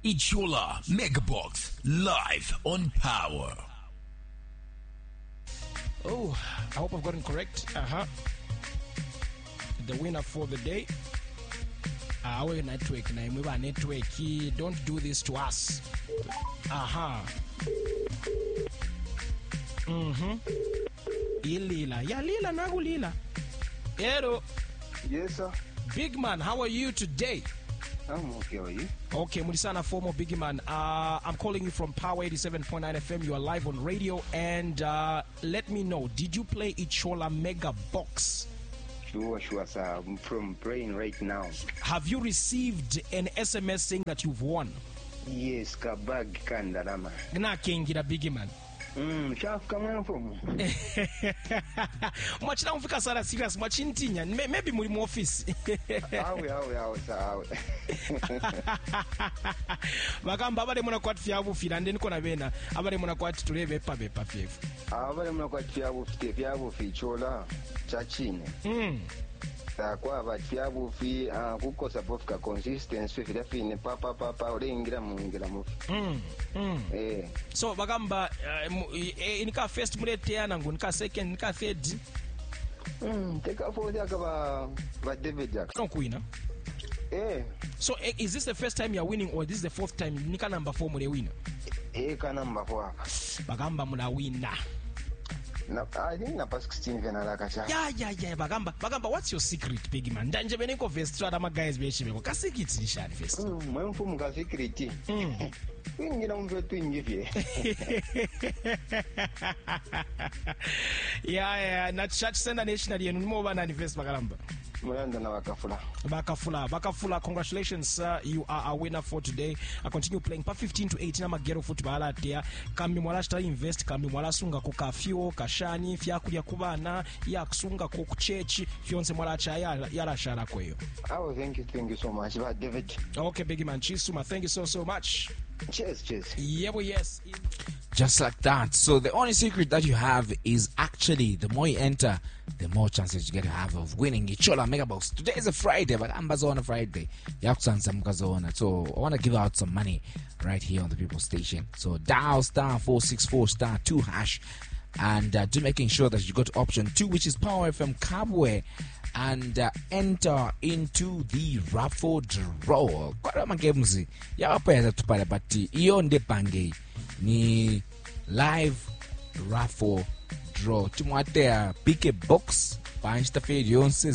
Ichola Megabox live on Power. Oh, I hope I've gotten correct. The winner for the day. Our network name. We have network. Don't do this to us. Ilila. Yeah, Lila Nagu Lila. Hello. Yes, sir. Big man, how are you today? I'm okay, are you? Okay, Murisana former Big man. I'm calling you from Power 87.9 FM. You are live on radio. And let me know, did you play Ichola Mega Box? Sure, sir. I'm from praying right now. Have you received an SMS saying that you've won? Yes, kabag kandarama. Na kengira Big man. Shaf kamwe from. Mwachina mfika sara serious mwachintinya. Maybe muri mu office. Awe, sir. Bagamba abale muna kwat fyabu fira ndeni kona bena. Abale muna kwat tulebe bepa fyefu. Abale muna kwat fyabu fichola chachine. Kwa batyabu fi kukosa bofika consistency fi dafine papa olengira mungira mu. So bagamba inika first muleteana ngo nika second nika third. Teka fourth akaba ba David Jackson kuina. So is this the first time you are winning or this is the fourth time nika number 4 mule winner? Ka number 4. Bagamba mula winner. I think na past 16 venala kacha. Yeah. Bagamba, what's your secret, Big man? Ndanje beneko vestra ama guys beshibeko. Ka secret nishani first. Mfumu ka secret. Wingira mvetu ingivye. Yeah. Na church center national yenu nimo bana ni first bagamba. Muranda na Bakafula, congratulations, sir. You are a winner for today. I continue playing pa 15 to 18 ama gero football atia. Kambi mwala shita invest, kambi mwala sunga ku kafyo, kashani, fyakulya kubana, ya kusunga ku kuchechi, fyonse mwala cha yala shara kweyo. Oh, thank you so much, David. Okay, Big man, Chisuma, thank you so much. Cheers. Yeah, well, yes. Just like that. So the only secret that you have is actually the more you enter, the more chances you get to have of winning Ichola Megabox. Today is a Friday, but Amazon Friday. So I want to give out some money right here on the People Station. So dial *464 *2# and do making sure that you go to option 2, which is Power FM Kabwe, and enter into the raffle draw. Kwa games yapeza tupale but iyo nde pange ni live raffle draw. Tumwatea pick a box panchita fade yonse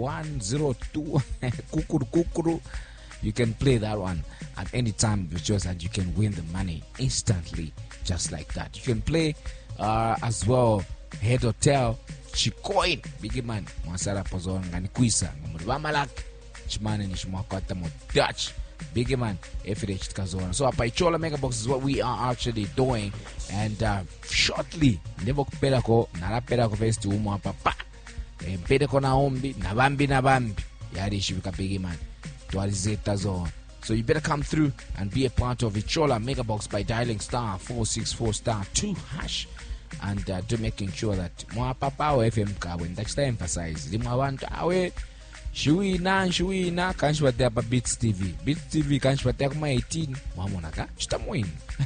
0102 kukuru. You can play that one at any time of your choice and you can win the money instantly just like that. You can play as well head hotel Chikoin Big man mwasara pozon ngani kuisa ngumuri bamalak chimane ni shimwakwata mo Dutch Big man every chikazona. So apa Ichola Megabox is what we are actually doing, and shortly ndivyo kupela ko narapela ko festi umu hapa pa mpede ko na ombi na bambi yari shibika Big man twalizeta zone. So you better come through and be a part of Ichola Megabox by dialing *464 *2# and do making sure that mwa papa wa FM Kabwe ndachita emphasize limwa abantu awe shuina kanshwate apa Beats TV kanshwate kuma 18 mwamona ka chitamwin.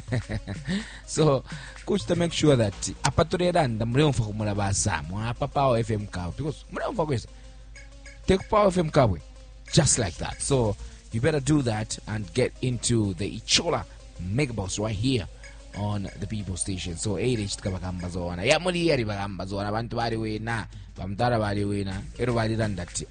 So kuchita make sure that apatorera nda muremfa kumula basa mwa papa wa FM Kabwe, because muremfa kwesa take Power FM Kabwe just like that. So you better do that and get into the Ichola Megabox right here on the People Station. So 8 kabagamba zona ya muri yari bagamba zona abantu bari wena bamdara bari wena ero bari randati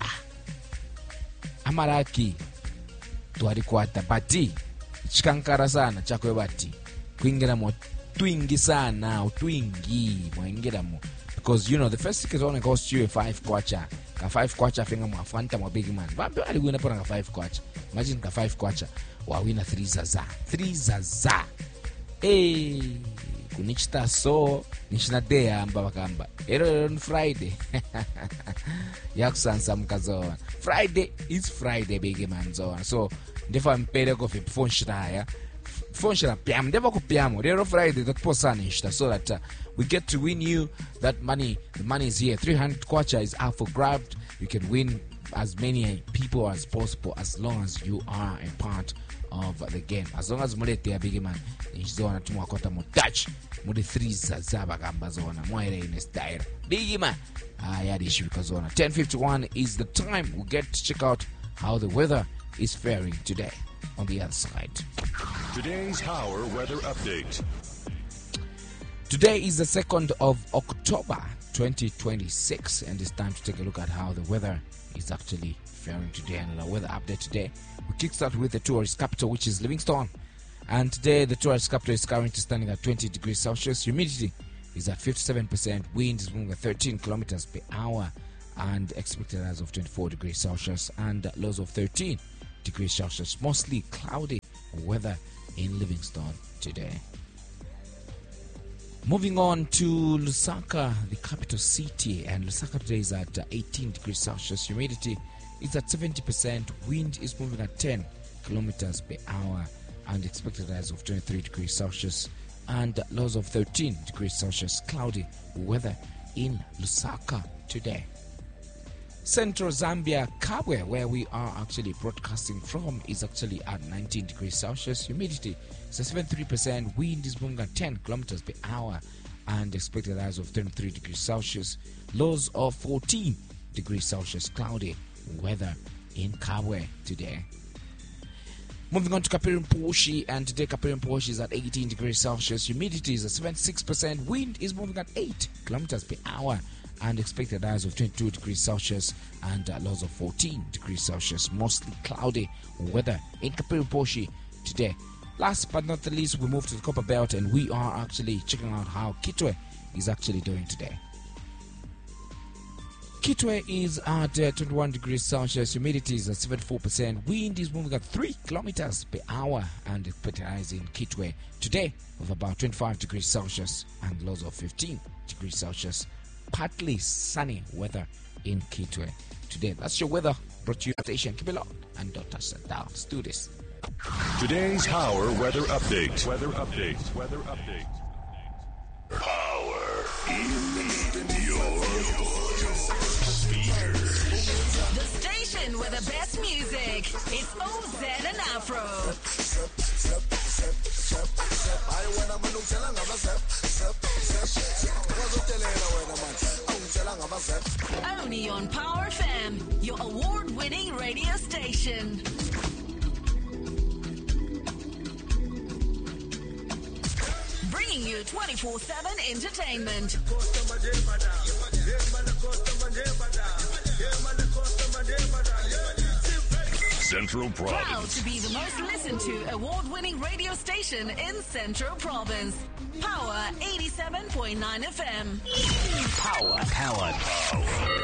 amaraki twari kwata bati chikankara sana chakwe bati kuingira mo twingi sana utwingi mwingira mo, because you know the first ticket only costs you a 5 kwacha ka 5 kwacha finga mo afanta mo Big man bambe bari wena pora ka 5 kwacha. Imagine ka 5 kwacha wa wina 3 zaza kunichita so nishina day amba bakamba ero on Friday yakusansa mkazona Friday is Friday Big man zona. So ndefa mpere ko fonshira piam ndefa ko piamo ero Friday that posana ishta, so that we get to win you that money. The money is here. 300 kwacha is out for grabs. You can win as many people as possible as long as you are a part of the game. As long as mule there big man, nchizona tumwakota mu touch mu the threes zaba kamba zona moire in style. Big man. Yadi shibikazona. 10:51 is the time. We get to check out how the weather is faring today on the other side. Today's Power Weather Update. Today is the 2nd of October 2026, and it's time to take a look at how the weather is actually faring today. And the weather update today, we kickstart with the tourist capital, which is Livingstone. And today the tourist capital is currently standing at 20 degrees Celsius. Humidity is at 57%. Wind is moving at 13 kilometers per hour, and expected highs of 24 degrees Celsius and lows of 13 degrees Celsius. Mostly cloudy weather in Livingstone today. Moving on to Lusaka, the capital city, and Lusaka today is at 18 degrees Celsius. Humidity is at 70%. Wind is moving at 10 kilometers per hour, and expected highs of 23 degrees Celsius and lows of 13 degrees Celsius. Cloudy weather in Lusaka today. Central Zambia, Kabwe, where we are actually broadcasting from, is actually at 19 degrees Celsius. Humidity is at 73%. Wind is moving at 10 kilometers per hour, and expected highs of 33 degrees Celsius. Lows of 14 degrees Celsius. Cloudy weather in Kabwe today. Moving on to Kapirimposhi, and today Kapirimposhi is at 18 degrees Celsius. Humidity is at 76%. Wind is moving at 8 kilometers per hour, and expected highs of 22 degrees Celsius and lows of 14 degrees Celsius. Mostly cloudy weather in Kapirimposhi today. Last but not the least, we move to the Copper Belt, and we are actually checking out how Kitwe is actually doing today. Kitwe is at 21 degrees Celsius. Humidity is at 74%. Wind is moving at 3 kilometers per hour, and expected highs in Kitwe today of about 25 degrees Celsius and lows of 15 degrees Celsius. Partly sunny weather in Kitwe today. That's your weather brought to you at Station. Keep it locked and don't touch that dial. Let's do this. Today's Power Weather Update. Weather Update. Weather Update. Power in your speakers. The station with the best music. It's OZ and Afro. Only on Power FM, your award-winning radio station. Bringing you 24/7 entertainment. Central Province. Proud to be the most listened to award-winning radio station in Central Province. Power 87.9 FM. Power.